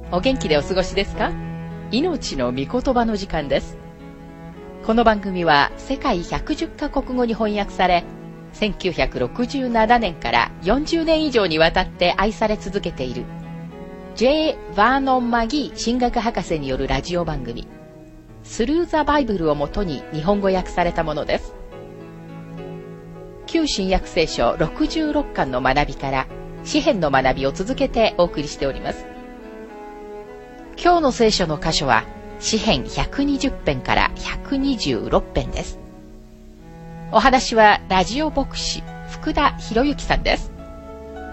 お元気でお過ごしですか？命の御言葉の時間です。この番組は世界110カ国語に翻訳され、1967年から40年以上にわたって愛され続けている J. バーノン・マギー神学博士によるラジオ番組スルー・ザ・バイブルをもとに日本語訳されたものです。旧新約聖書66巻の学びから詩編の学びを続けてお送りしております。今日の聖書の箇所は詩編120編から126編です。お話はラジオ牧師福田博之さんです。